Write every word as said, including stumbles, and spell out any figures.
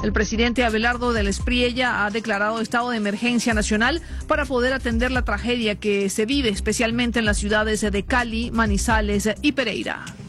El presidente Abelardo del Espriella ha declarado estado de emergencia nacional para poder atender la tragedia que se vive especialmente en las ciudades de Cali, Manizales y Pereira.